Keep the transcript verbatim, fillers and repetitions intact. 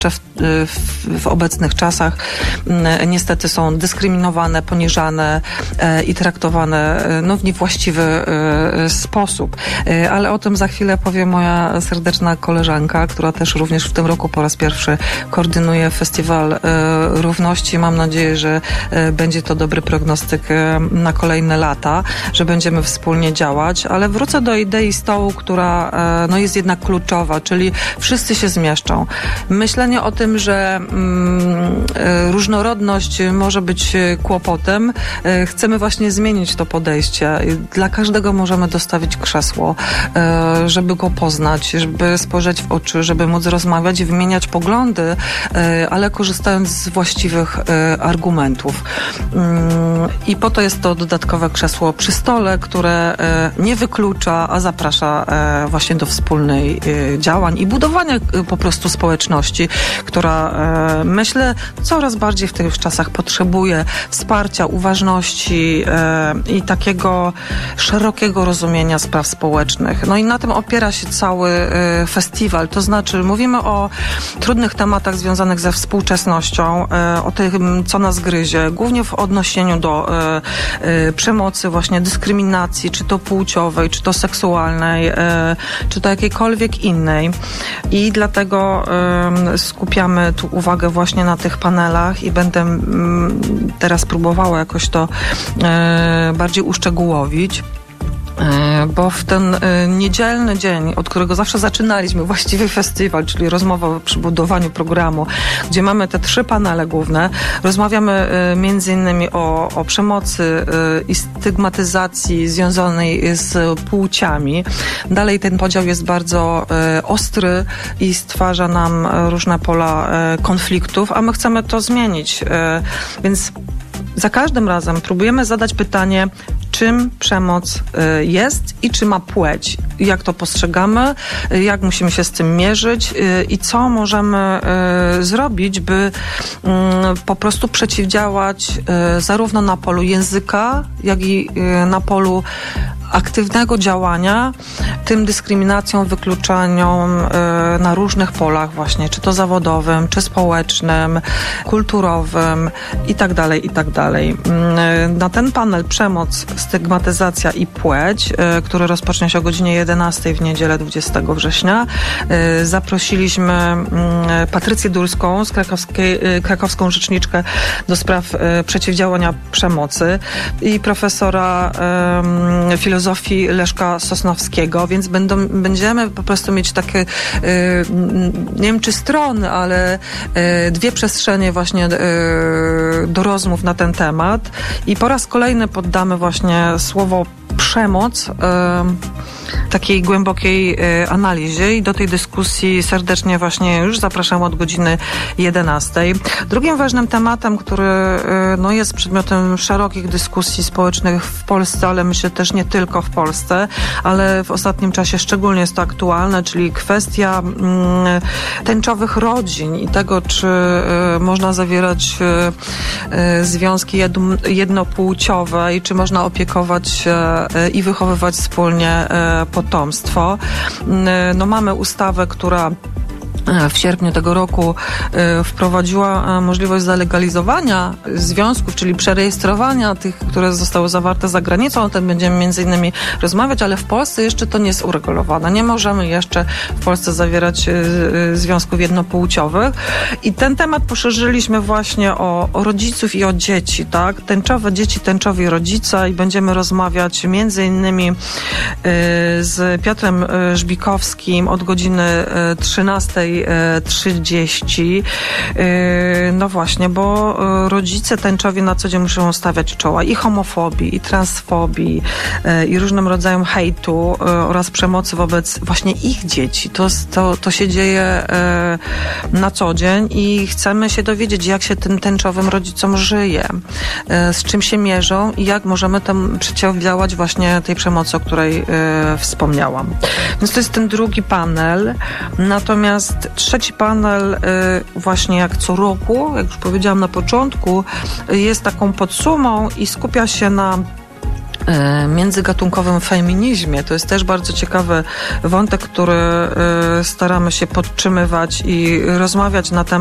W, w, w obecnych czasach niestety są dyskryminowane, poniżane i traktowane no, w niewłaściwy sposób. Ale o tym za chwilę powie moja serdeczna koleżanka, która też również w tym roku po raz pierwszy koordynuje Festiwal Równości. Mam nadzieję, że będzie to dobry prognostyk na kolejne lata, że będziemy wspólnie działać, ale wrócę do idei stołu, która no, jest jednak kluczowa, czyli wszyscy się zmieszczą. Myślenie o tym, że mm, różnorodność może być kłopotem, chcemy właśnie zmienić to podejście. Dla każdego możemy dostawić krzesło, żeby go poznać, żeby spojrzeć w oczy, żeby móc rozmawiać i wymieniać poglądy, ale korzystając z właściwych argumentów. I po to jest to dodatkowe krzesło przy stole, które nie wyklucza, a zaprasza właśnie do wspólnej działań i budowania po prostu społeczności, która e, myślę coraz bardziej w tych czasach potrzebuje wsparcia, uważności e, i takiego szerokiego rozumienia spraw społecznych. No i na tym opiera się cały e, festiwal. To znaczy mówimy o trudnych tematach związanych ze współczesnością, e, o tym, co nas gryzie, głównie w odniesieniu do e, e, przemocy, właśnie dyskryminacji, czy to płciowej, czy to seksualnej, e, czy to jakiejkolwiek innej. I dlatego e, skupiamy tu uwagę właśnie na tych panelach i będę mm, teraz próbowała jakoś to e, bardziej uszczegółowić. Bo w ten niedzielny dzień, od którego zawsze zaczynaliśmy właściwy festiwal, czyli rozmowa przy budowaniu programu, gdzie mamy te trzy panele główne, rozmawiamy między innymi o, o przemocy i stygmatyzacji związanej z płciami. Dalej ten podział jest bardzo ostry i stwarza nam różne pola konfliktów, a my chcemy to zmienić. Więc za każdym razem próbujemy zadać pytanie, czym przemoc jest i czy ma płeć, jak to postrzegamy, jak musimy się z tym mierzyć i co możemy zrobić, by po prostu przeciwdziałać zarówno na polu języka, jak i na polu aktywnego działania tym dyskryminacjom, wykluczaniom na różnych polach właśnie, czy to zawodowym, czy społecznym, kulturowym i tak dalej, i tak dalej. Na ten panel Przemoc, stygmatyzacja i płeć, który rozpocznie się o godzinie jedenastej w niedzielę dwudziestego września, zaprosiliśmy Patrycję Dulską, z krakowskiej, krakowską rzeczniczkę do spraw przeciwdziałania przemocy i profesora um, filozofii Leszka Sosnowskiego, więc będą, będziemy po prostu mieć takie, y, nie wiem czy strony, ale y, dwie przestrzenie właśnie y, do rozmów na ten temat i po raz kolejny poddamy właśnie słowo przemoc y, takiej głębokiej y, analizie i do tej dyskusji serdecznie właśnie już zapraszam od godziny jedenastej. Drugim ważnym tematem, który y, no, jest przedmiotem szerokich dyskusji społecznych w Polsce, ale myślę też nie tylko w Polsce, ale w ostatnim czasie szczególnie jest to aktualne, czyli kwestia y, tęczowych rodzin i tego, czy y, można zawierać y, y, związki jedno, jednopłciowe i czy można opiekować się y, i wychowywać wspólnie y, potomstwo. No mamy ustawę, która w sierpniu tego roku y, wprowadziła możliwość zalegalizowania związków, czyli przerejestrowania tych, które zostały zawarte za granicą. O tym będziemy między innymi rozmawiać, ale w Polsce jeszcze to nie jest uregulowane. Nie możemy jeszcze w Polsce zawierać y, y, związków jednopłciowych. I ten temat poszerzyliśmy właśnie o, o rodziców i o dzieci, tak? Tęczowe dzieci, tęczowi rodzice i będziemy rozmawiać między innymi y, z Piotrem Żbikowskim od godziny trzynastej trzydzieści. No właśnie, bo rodzice tęczowi na co dzień muszą stawiać czoła i homofobii, i transfobii, i różnym rodzajom hejtu oraz przemocy wobec właśnie ich dzieci. To, to, to się dzieje na co dzień i chcemy się dowiedzieć, jak się tym tęczowym rodzicom żyje, z czym się mierzą i jak możemy tam przeciwdziałać właśnie tej przemocy, o której wspomniałam. Więc to jest ten drugi panel. Natomiast trzeci panel właśnie jak co roku, jak już powiedziałam na początku, jest taką podsumą i skupia się na międzygatunkowym feminizmie. To jest też bardzo ciekawy wątek, który staramy się podtrzymywać i rozmawiać na temat